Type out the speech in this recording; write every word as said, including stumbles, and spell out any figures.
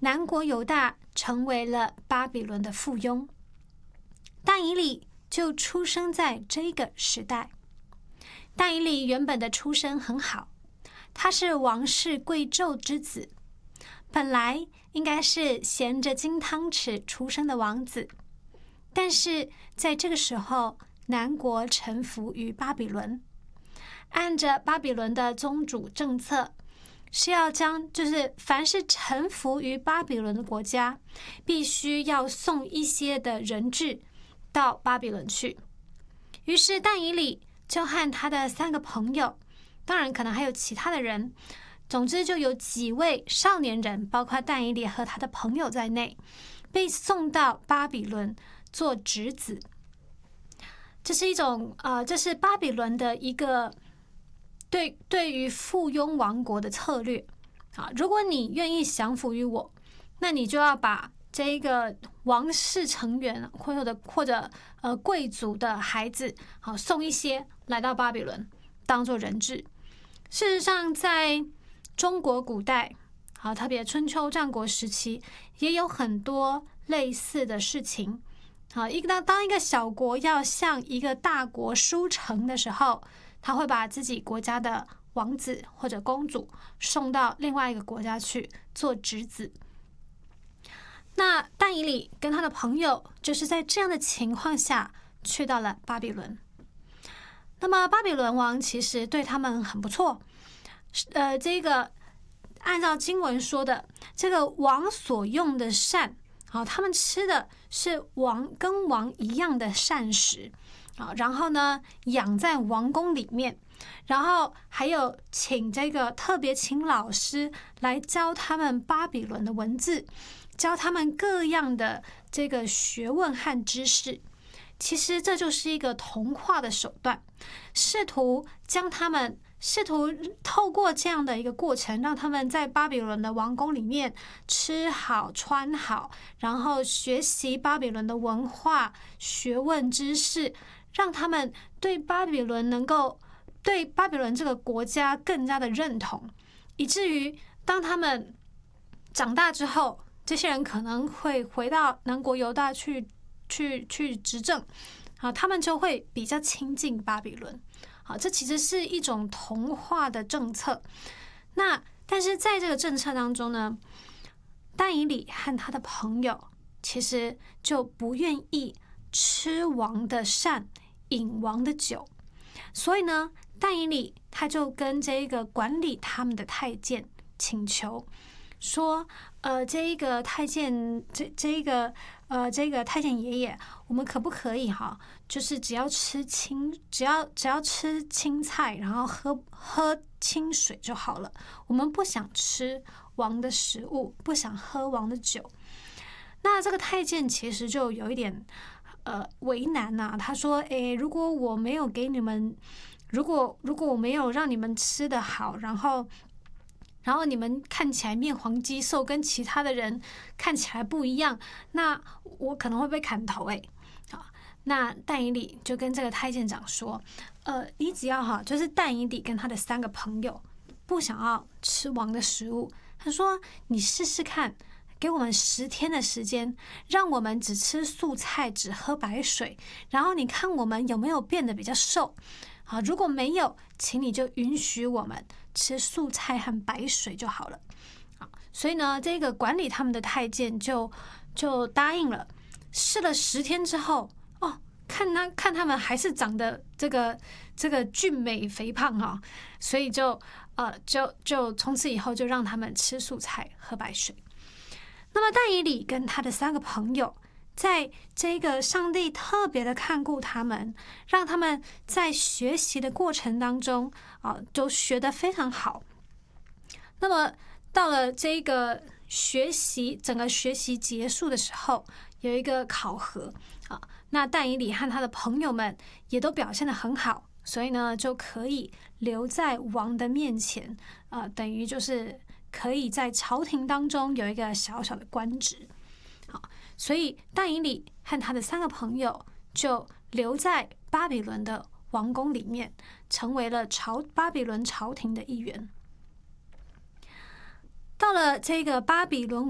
南国犹大成为了巴比伦的附庸。但以理就出生在这个时代。但以理原本的出身很好，他是王室贵胄之子，本来应该是衔着金汤匙出生的王子，但是在这个时候，南国臣服于巴比伦，按着巴比伦的宗主政策，是要将就是凡是臣服于巴比伦的国家，必须要送一些的人质到巴比伦去。于是但以理就和他的三个朋友，当然可能还有其他的人，总之就有几位少年人，包括但以理和他的朋友在内，被送到巴比伦做侄子。这是一种呃，这是巴比伦的一个对对于附庸王国的策略啊。如果你愿意降服于我，那你就要把这一个王室成员或者或者呃贵族的孩子，好送一些来到巴比伦当做人质。事实上，在中国古代，好特别春秋战国时期，也有很多类似的事情。好，一个当当一个小国要向一个大国输城的时候，他会把自己国家的王子或者公主送到另外一个国家去做侄子。那但以理跟他的朋友就是在这样的情况下去到了巴比伦。那么巴比伦王其实对他们很不错，呃，这个按照经文说的，这个王所用的膳，好，他们吃的是王跟王一样的膳食，好，然后呢养在王宫里面，然后还有请这个特别请老师来教他们巴比伦的文字，教他们各样的这个学问和知识。其实这就是一个同化的手段，试图将他们试图透过这样的一个过程，让他们在巴比伦的王宫里面吃好穿好，然后学习巴比伦的文化学问知识，让他们对巴比伦能够对巴比伦这个国家更加的认同，以至于当他们长大之后，这些人可能会回到南国犹大去去去执政啊，他们就会比较亲近巴比伦。好，这其实是一种同化的政策。那但是在这个政策当中呢，但以理和他的朋友其实就不愿意吃王的膳，饮王的酒，所以呢，但以理他就跟这个管理他们的太监请求说，呃，这一个太监，这这一个呃，这个太监爷爷，我们可不可以哈，就是只要吃青，只要只要吃青菜，然后喝喝清水就好了。我们不想吃王的食物，不想喝王的酒。那这个太监其实就有一点呃为难呐、啊，他说，诶，如果我没有给你们，如果如果我没有让你们吃得好，然后。然后你们看起来面黄肌瘦，跟其他的人看起来不一样，那我可能会被砍头哎。好，那但以理就跟这个太监长说，呃，你只要哈，就是但以理跟他的三个朋友不想要吃王的食物，他说你试试看，给我们十天的时间，让我们只吃素菜，只喝白水，然后你看我们有没有变得比较瘦。好，如果没有，请你就允许我们吃素菜和白水就好了。好，所以呢，这个管理他们的太监就就答应了。试了十天之后，哦，看他看他们还是长得这个这个俊美肥胖哈、哦，所以就呃就就从此以后就让他们吃素菜喝白水。那么但以理跟他的三个朋友，在这个上帝特别的看顾他们，让他们在学习的过程当中啊，都学得非常好。那么到了这个学习整个学习结束的时候，有一个考核啊，那但以理和他的朋友们也都表现得很好，所以呢就可以留在王的面前啊，等于就是可以在朝廷当中有一个小小的官职。好，所以但以理和他的三个朋友就留在巴比伦的王宫里面，成为了朝巴比伦朝廷的一员。到了这个巴比伦